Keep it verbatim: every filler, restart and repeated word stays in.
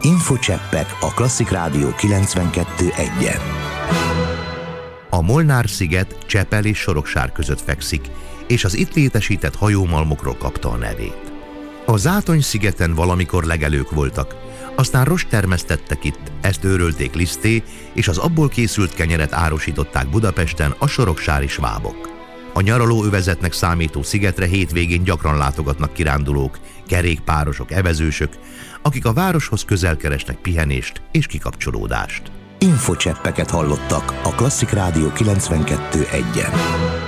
Infocseppek a Klasszik Rádió kilencvenkettő egyen. A Molnár-sziget Csepel és Soroksár között fekszik, és az itt létesített hajómalmokról kapta a nevét. A Zátony-szigeten valamikor legelők voltak, aztán rost termesztettek itt, ezt őrölték liszté, és az abból készült kenyeret árusították Budapesten a soroksári svábok. A nyaralóövezetnek számító szigetre hétvégén gyakran látogatnak kirándulók, kerékpárosok, evezősök, akik a városhoz közel keresnek pihenést és kikapcsolódást. Infocseppeket hallottak a Klasszik Rádió kilencvenkettő egyen.